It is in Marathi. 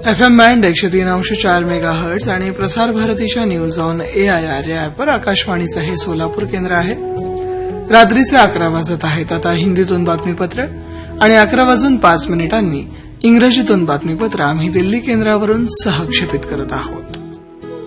FM बँड 103.4 मेगाहर्ट्झ आणि प्रसार भारतीच्या न्यूज ऑन AIR या ॲपवर आकाशवाणीचं हे सोलापूर केंद्र आहे. रात्रीचे 11 वाजत आहेत. आता हिंदीतून बातमीपत्र आणि 11:05 इंग्रजीतून बातमीपत्र आम्ही दिल्ली केंद्रावरून सहक्षेपित करत आहोत.